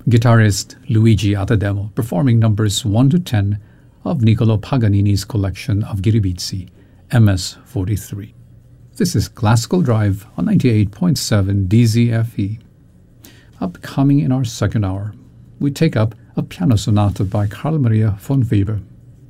guitarist Luigi Attademo performing numbers 1 to 10 of Niccolo Paganini's collection of Ghiribizzi, MS-43. This is Classical Drive on 98.7 DZFE. Upcoming in our second hour, we take up a piano sonata by Carl Maria von Weber,